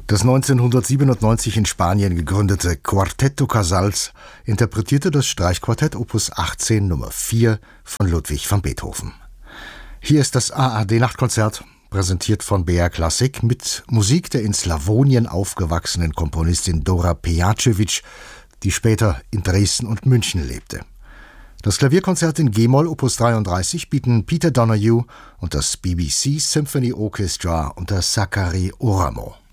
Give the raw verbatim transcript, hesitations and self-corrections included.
Das neunzehnhundertsiebenundneunzig in Spanien gegründete Cuarteto Casals interpretierte das Streichquartett Opus achtzehn Nummer vier von Ludwig van Beethoven. Hier ist das A R D-Nachtkonzert, präsentiert von B R Klassik mit Musik der in Slawonien aufgewachsenen Komponistin Dora Pejacevic, die später in Dresden und München lebte. Das Klavierkonzert in G-Moll Opus dreiunddreißig bieten Peter Donoghue und das B B C Symphony Orchestra unter Zachary Oramo.